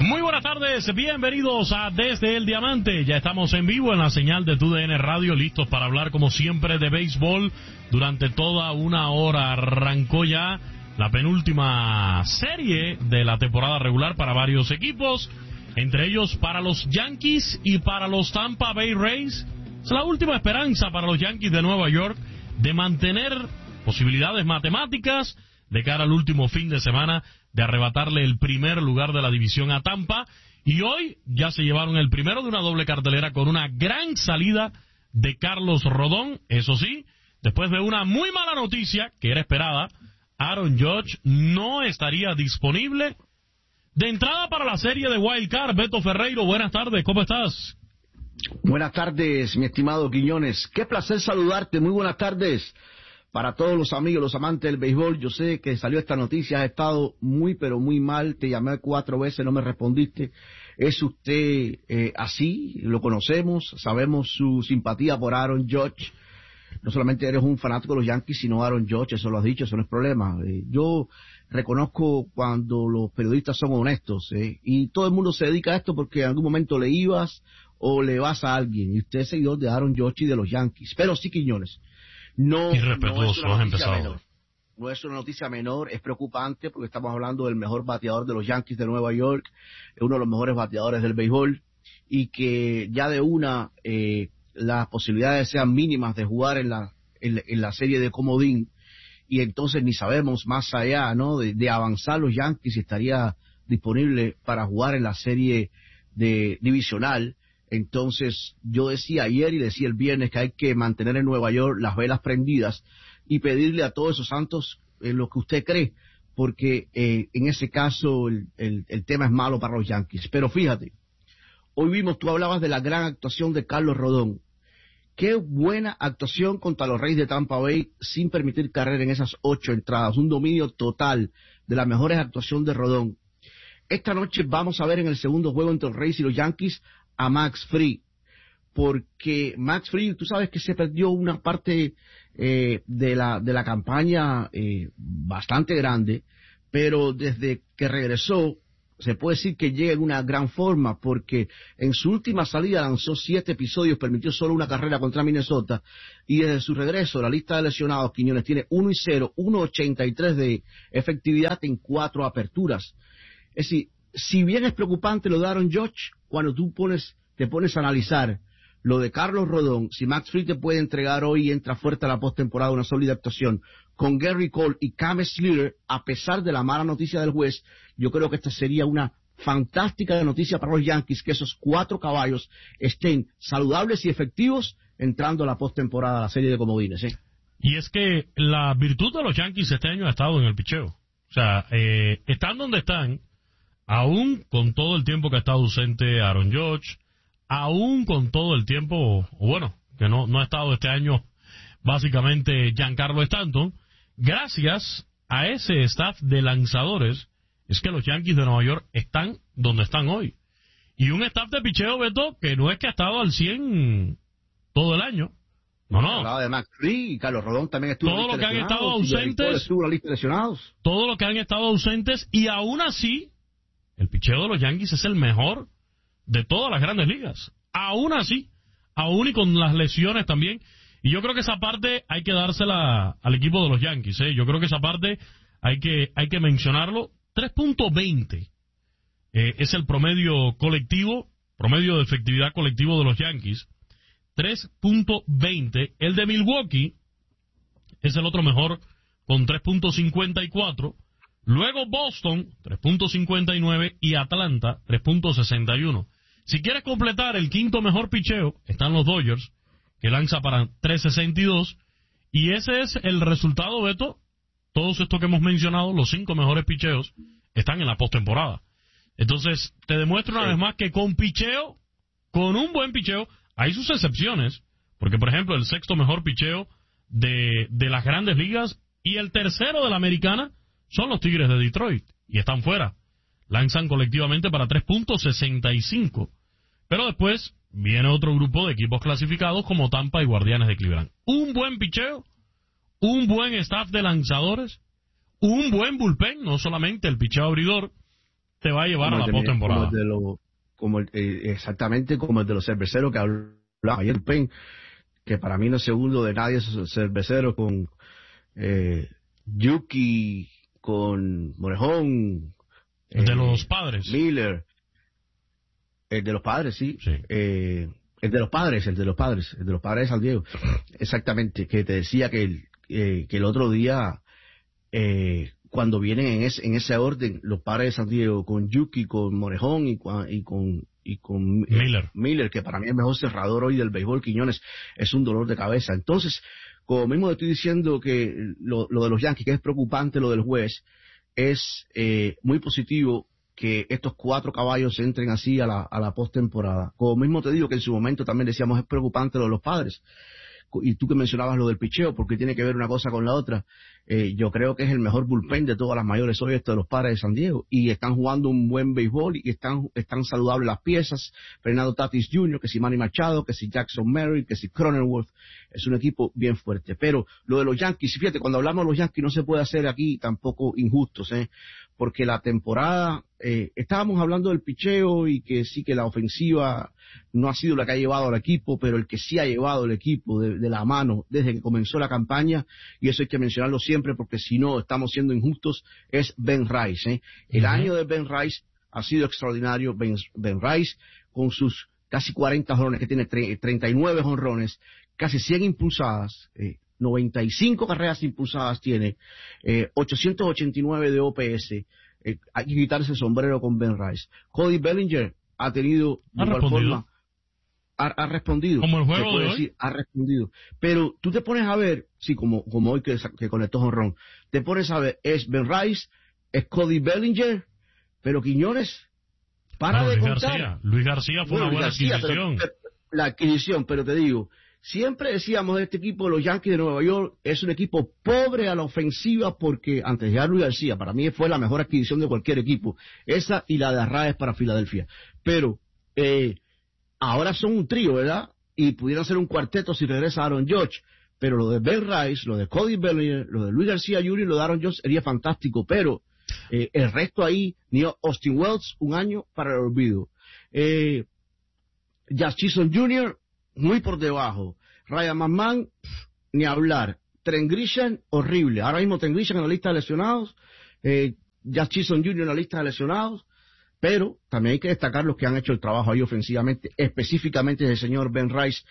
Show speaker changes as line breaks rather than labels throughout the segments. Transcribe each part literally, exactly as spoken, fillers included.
Muy buenas tardes, bienvenidos a Desde el Diamante. Ya estamos en vivo en la señal de T U D N Radio, listos para hablar como siempre de béisbol durante toda una hora. Arrancó ya la penúltima serie de la temporada regular para varios equipos, entre ellos para los Yankees y para los Tampa Bay Rays. Es la última esperanza para los Yankees de Nueva York de mantener posibilidades matemáticas de cara al último fin de semana de arrebatarle el primer lugar de la división a Tampa. Y hoy ya se llevaron el primero de una doble cartelera con una gran salida de Carlos Rodón. Eso sí, después de una muy mala noticia que era esperada, Aaron Judge no estaría disponible. De entrada para la serie de Wild Card, Beto Ferreiro, buenas tardes, ¿cómo estás?
Buenas tardes, mi estimado Quiñones. Qué placer saludarte, muy buenas tardes. Para todos los amigos, los amantes del béisbol, yo sé que salió esta noticia, has estado muy, pero muy mal, te llamé cuatro veces, no me respondiste. ¿Es usted eh, así? Lo conocemos, sabemos su simpatía por Aaron Judge. No solamente eres un fanático de los Yankees, sino Aaron Judge, eso lo has dicho, eso no es problema. Eh, yo reconozco cuando los periodistas son honestos, eh, y todo el mundo se dedica a esto porque en algún momento le ibas o le vas a alguien, y usted es seguidor de Aaron Judge y de los Yankees. Pero sí, Quiñones, no, no es una noticia menor. No es una noticia menor, es preocupante porque estamos hablando del mejor bateador de los Yankees de Nueva York, uno de los mejores bateadores del béisbol, y que ya de una eh, las posibilidades sean mínimas de jugar en la, en, en la serie de comodín, y entonces ni sabemos más allá, ¿no?, de, de avanzar los Yankees, si estaría disponible para jugar en la serie de divisional. Entonces, yo decía ayer y decía el viernes que hay que mantener en Nueva York las velas prendidas y pedirle a todos esos santos eh, lo que usted cree, porque eh, en ese caso el, el, el tema es malo para los Yankees. Pero fíjate, hoy vimos, tú hablabas de la gran actuación de Carlos Rodón. Qué buena actuación contra los Reyes de Tampa Bay sin permitir carrera en esas ocho entradas. Un dominio total, de las mejores actuaciones de Rodón. Esta noche vamos a ver en el segundo juego entre los Reyes y los Yankees a Max Fried, porque Max Fried, tú sabes que se perdió una parte eh, de la de la campaña eh, bastante grande, pero desde que regresó se puede decir que llega en una gran forma, porque en su última salida lanzó siete episodios, permitió solo una carrera contra Minnesota, y desde su regreso la lista de lesionados, Quiñones, tiene uno y cero, uno ochenta y tres de efectividad en cuatro aperturas. Es decir, si bien es preocupante lo de Aaron Judge, cuando tú pones, te pones a analizar lo de Carlos Rodón, si Max Fried te puede entregar hoy y entra fuerte a la postemporada una sólida actuación, con Gary Cole y Cam Slater, a pesar de la mala noticia del juez, yo creo que esta sería una fantástica noticia para los Yankees, que esos cuatro caballos estén saludables y efectivos entrando a la postemporada, a la serie de comodines, ¿eh?
Y es que la virtud de los Yankees este año ha estado en el picheo. O sea, eh, están donde están, aún con todo el tiempo que ha estado ausente Aaron Judge, aún con todo el tiempo, bueno, que no, no ha estado este año básicamente Giancarlo Stanton, gracias a ese staff de lanzadores, es que los Yankees de Nueva York están donde están hoy. Y un staff de picheo, Beto, que no es que ha estado al cien todo el año. No, no.
Hablaba de Max Fried y Carlos Rodón también estuvo.
Todo lo que han estado ausentes,
estuvo en la lista de lesionados.
Todo lo que han estado ausentes, y aún así el picheo de los Yankees es el mejor de todas las grandes ligas. Aún así, aún y con las lesiones también. Y yo creo que esa parte hay que dársela al equipo de los Yankees, ¿eh? Yo creo que esa parte hay que hay que mencionarlo. tres punto veinte eh, es el promedio colectivo, promedio de efectividad colectivo de los Yankees. tres punto veinte. El de Milwaukee es el otro mejor con tres punto cincuenta y cuatro. Luego Boston, tres punto cincuenta y nueve, y Atlanta, tres punto sesenta y uno. Si quieres completar el quinto mejor picheo, están los Dodgers, que lanza para tres sesenta y dos, y ese es el resultado, Beto. Todos estos que hemos mencionado, los cinco mejores picheos, están en la postemporada. Entonces, te demuestro una sí. vez más que con picheo, con un buen picheo, hay sus excepciones, porque por ejemplo, el sexto mejor picheo de, de las grandes ligas y el tercero de la americana son los Tigres de Detroit, y están fuera. Lanzan colectivamente para tres punto sesenta y cinco. Pero después viene otro grupo de equipos clasificados como Tampa y Guardianes de Cleveland. Un buen picheo, un buen staff de lanzadores, un buen bullpen, no solamente el picheo abridor, te va a llevar
como
a la
el de-
postemporada.
como el de lo- como el- eh, exactamente como el de los cerveceros que hablaba ayer Pen, que para mí no es segundo de nadie esos cerveceros con eh, Yuki, con Morejón,
El de
eh,
los Padres.
Miller, el de los Padres, sí,
Sí.
eh, el de los Padres, el de los Padres, el de los Padres de San Diego, exactamente, que te decía que el, eh, que el otro día, eh, cuando vienen en, ese- en ese orden, los Padres de San Diego, con Yuki, con Morejón y, cua- y con y con eh,
Miller.
Miller, que para mí es el mejor cerrador hoy del béisbol, Quiñones, es un dolor de cabeza. Entonces, como mismo te estoy diciendo que lo, lo de los Yankees, que es preocupante lo del juez, es eh, muy positivo que estos cuatro caballos entren así a la, a la postemporada. Como mismo te digo que en su momento también decíamos es preocupante lo de los Padres. Y tú que mencionabas lo del picheo, porque tiene que ver una cosa con la otra, eh, yo creo que es el mejor bullpen de todas las mayores hoy, esto de los Padres de San Diego, y están jugando un buen béisbol, y están, están saludables las piezas, Fernando Tatis junior, que si Manny Machado, que si Jackson Merritt, que si Cronenworth, es un equipo bien fuerte. Pero lo de los Yankees, fíjate, cuando hablamos de los Yankees no se puede hacer aquí tampoco injustos, ¿eh? Porque la temporada, eh, estábamos hablando del picheo y que sí que la ofensiva no ha sido la que ha llevado al equipo, pero el que sí ha llevado el equipo de, de la mano desde que comenzó la campaña, y eso hay que mencionarlo siempre porque si no estamos siendo injustos, es Ben Rice, ¿eh? El
Uh-huh.
año de Ben Rice ha sido extraordinario. Ben, Ben Rice con sus casi cuarenta jonrones, que tiene tre- treinta y nueve jonrones, casi cien impulsadas, eh, noventa y cinco carreras impulsadas tiene, eh, ochocientos ochenta y nueve de O P S. Eh, hay que quitarse el sombrero con Ben Rice. Cody Bellinger ha tenido de
Ha
igual
respondido.
forma, ha, ha respondido.
Como el juego
se puede
de hoy.
decir, ha respondido. Pero tú te pones a ver, sí, como, como hoy que, que conectó jonrón, te pones a ver, es Ben Rice, es Cody Bellinger, pero Quiñones, para
Bueno,
de
Luis
contar.
García. Luis García fue
Bueno,
una buena
García, pero-
adquisición.
pero- la adquisición, pero te digo, siempre decíamos de este equipo de los Yankees de Nueva York, es un equipo pobre a la ofensiva porque antes de llegar Luis García, para mí fue la mejor adquisición de cualquier equipo. Esa y la de Arraez para Filadelfia. Pero eh, ahora son un trío, ¿verdad? Y pudieran ser un cuarteto si regresa Aaron Judge. Pero lo de Ben Rice, lo de Cody Bellinger, lo de Luis García junior y lo de Aaron Judge sería fantástico. Pero eh, el resto ahí, ni Austin Wells, un año para el olvido. Eh, Jazz Chisholm junior, muy por debajo. Ryan McMahon, ni hablar. Trent Grisham, horrible. Ahora mismo Trent Grisham en la lista de lesionados. Eh, Jazz Chisholm junior en la lista de lesionados. Pero también hay que destacar los que han hecho el trabajo ahí ofensivamente, específicamente el señor Ben Rice,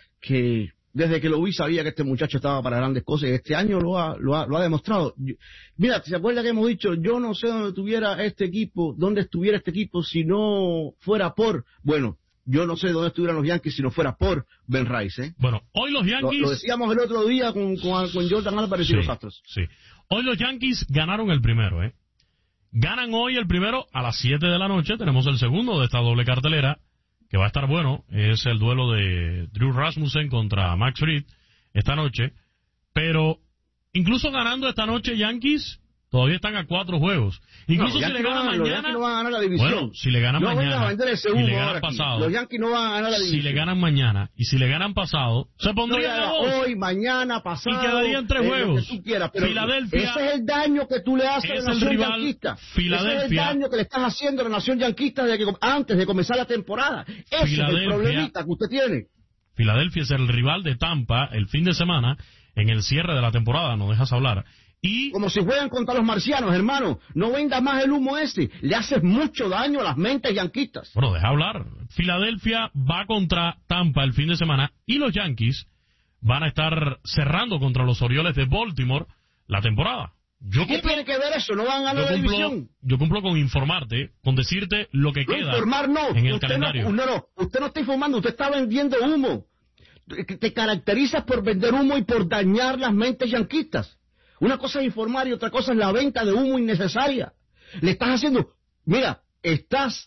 que desde que lo vi sabía que este muchacho estaba para grandes cosas y este año lo ha, lo ha, lo ha demostrado. Yo- mira, ¿se acuerda que hemos dicho, yo no sé dónde tuviera este equipo, dónde estuviera este equipo si no fuera por, bueno, yo no sé dónde estuvieran los Yankees si no fuera por Ben Rice, ¿eh?
Bueno, hoy los
Lo,
Yankees...
lo decíamos el otro día con, con, con Jordan Álvarez y
Sí,
los Astros.
sí. Hoy los Yankees ganaron el primero, ¿eh? Ganan hoy el primero a las siete de la noche. Tenemos el segundo de esta doble cartelera, que va a estar bueno. Es el duelo de Drew Rasmussen contra Max Fried esta noche. Pero incluso ganando esta noche Yankees, todavía están a cuatro juegos. Incluso
No,
si
los
le
Yankees
ganan
no van- los
mañana...
Yankees no van a ganar la división.
Bueno, si le ganan
No vengan
mañana
a vender ese
y
humo
le
ahora
ganan
aquí.
pasado...
Los Yankees no van a ganar la división.
Si le ganan mañana y si le ganan pasado, se
No,
pondrían
ya,
a
ya,
dos.
hoy, mañana, pasado.
Y quedarían tres
eh,
juegos.
Lo que tú quieras, pero
Filadelfia
ese es el daño que tú le haces a
es
la
el
nación
rival.
yanquista.
Filadelfia-
Ese es el daño que le estás haciendo a la nación yanquista desde que, antes de comenzar la temporada. Ese es el
Filadelfia-
problemita que usted tiene.
Filadelfia es el rival de Tampa el fin de semana en el cierre de la temporada, no dejas hablar. Y
Como si juegan contra los marcianos, hermano. No venda más el humo ese. Le haces mucho daño a las mentes yanquistas.
bueno, deja hablar. Filadelfia va contra Tampa el fin de semana y los Yankees van a estar cerrando contra los Orioles de Baltimore la temporada. Yo
¿Qué
cumplo,
tiene que ver eso? No van a ganar
yo
la
cumplo,
división.
yo cumplo con informarte, con decirte lo que
No,
queda
informar no.
en el
usted
calendario.
No, no, no. Usted no está informando. Usted está vendiendo humo. Te- Te caracterizas por vender humo y por dañar las mentes yanquistas. Una cosa es informar y otra cosa es la venta de humo innecesaria. Le estás haciendo... Mira, estás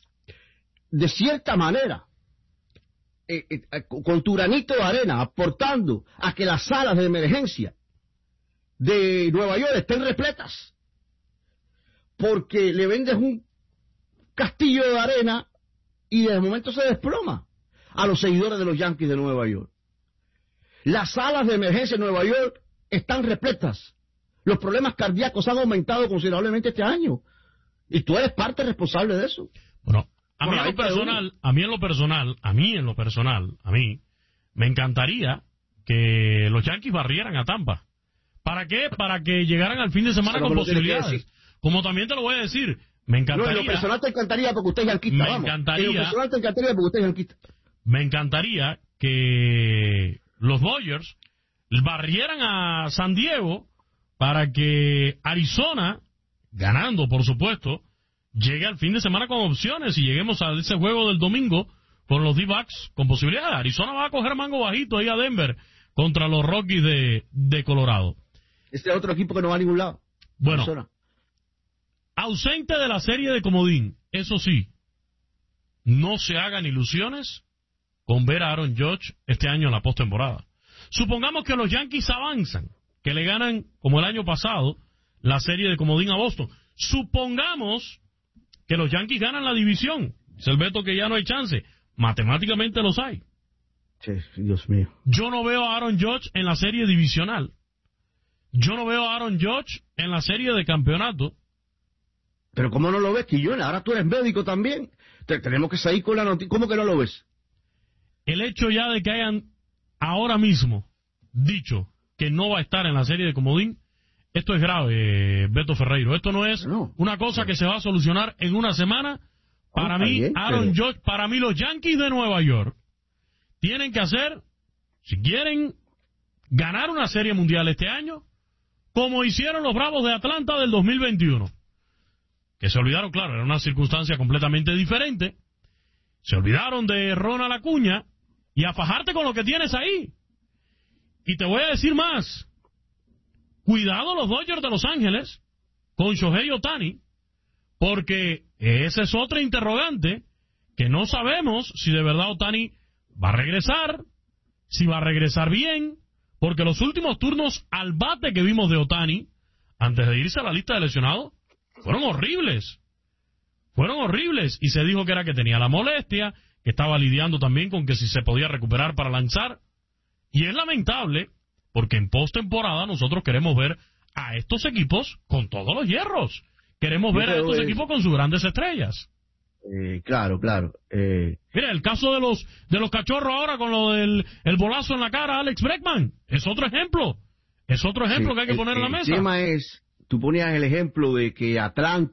de cierta manera eh, eh, con tu granito de arena aportando a que las salas de emergencia de Nueva York estén repletas. Porque le vendes un castillo de arena y de momento se desploma a los seguidores de los Yankees de Nueva York. Las salas de emergencia en Nueva York están repletas. Los problemas cardíacos han aumentado considerablemente este año. Y tú eres parte responsable de eso.
Bueno, a mí
Bueno,
en
ahí
lo
te
personal, a mí en lo personal, a mí en lo personal, a mí, me encantaría que los Yankees barrieran a Tampa. ¿Para qué? Para que llegaran al fin de semana
Pero
con
no me lo tienes que
posibilidades.
decir.
Como también te lo voy a decir, me
No,
encantaría...
en lo personal te encantaría porque usted es yanquista,
Me
vamos.
encantaría-
En lo personal te encantaría porque usted es yanquista.
Me encantaría que los Dodgers barrieran a San Diego para que Arizona, ganando por supuesto, llegue al fin de semana con opciones y lleguemos a ese juego del domingo con los D-backs con posibilidades. Arizona va a coger mango bajito ahí a Denver contra los Rockies de, de Colorado.
Este es otro equipo que no va a ningún lado.
Bueno,
Arizona.
ausente de la serie de comodín, eso sí, no se hagan ilusiones con ver a Aaron Judge este año en la postemporada. Supongamos que los Yankees avanzan, que le ganan, como el año pasado, la serie de comodín a Boston. Supongamos que los Yankees ganan la división. Es el veto que ya no hay chance. Matemáticamente los hay.
Sí, Dios mío.
Yo no veo a Aaron Judge en la serie divisional. Yo no veo a Aaron Judge en la serie de campeonato.
Pero ¿cómo no lo ves, Quillón? Ahora tú eres médico también. Te- tenemos que salir con la noticia. ¿Cómo que no lo ves?
El hecho ya de que hayan ahora mismo dicho que no va a estar en la serie de comodín, esto es grave, Beto Ferreiro. Esto no es
No.
una cosa que se va a solucionar en una semana. Para
Ah,
mí,
está bien,
Aaron
pero-
Judge, para mí los Yankees de Nueva York tienen que hacer, si quieren ganar una serie mundial este año, como hicieron los Bravos de Atlanta del dos mil veintiuno. Que se olvidaron, claro, era una circunstancia completamente diferente. Se olvidaron de Ronald Acuña y a fajarte con lo que tienes ahí. Y te voy a decir más. Cuidado los Dodgers de Los Ángeles con Shohei Ohtani, porque ese es otro interrogante que no sabemos si de verdad Ohtani va a regresar, si va a regresar bien, porque los últimos turnos al bate que vimos de Ohtani, antes de irse a la lista de lesionados, fueron horribles. Fueron horribles. Y se dijo que era que tenía la molestia, que estaba lidiando también con que si se podía recuperar para lanzar. Y es lamentable, porque en postemporada nosotros queremos ver a estos equipos con todos los hierros. Queremos ver a estos equipos con sus grandes estrellas.
Eh, claro, claro. Eh,
Mira, el caso de los de los cachorros ahora con lo del el bolazo en la cara a Alex Bregman. Es otro ejemplo. Es otro ejemplo
sí,
que hay que
el-
poner en la
el
mesa.
tema es, tú ponías el ejemplo de que Atlanta